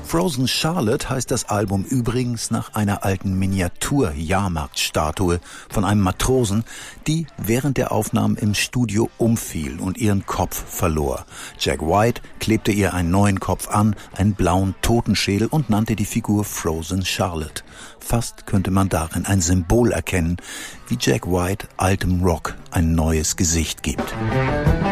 Frozen Charlotte heißt das Album übrigens nach einer alten Miniatur-Jahrmarktstatue von einem Matrosen, die während der Aufnahmen im Studio umfiel und ihren Kopf verlor. Jack White klebte ihr einen neuen Kopf an, einen blauen Totenschädel, und nannte die Figur Frozen Charlotte. Fast könnte man darin ein Symbol erkennen, wie Jack White altem Rock ein neues Gesicht gibt.